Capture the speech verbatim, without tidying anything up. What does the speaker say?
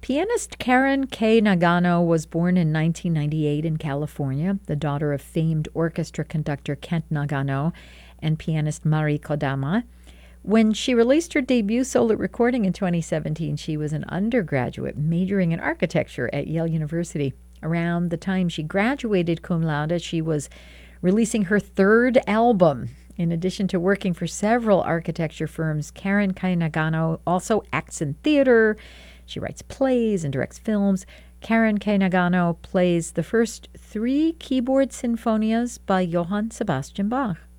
Pianist Karen K. Nagano was born in nineteen ninety-eight in California, the daughter of famed orchestra conductor Kent Nagano and pianist Mari Kodama. When she released her debut solo recording in twenty seventeen, she was an undergraduate majoring in architecture at Yale University. Around the time she graduated cum laude, she was releasing her third album. In addition to working for several architecture firms, Karen K. Nagano also acts in theater. She writes plays and directs films. Karen K. Nagano plays the first three keyboard sinfonias by Johann Sebastian Bach.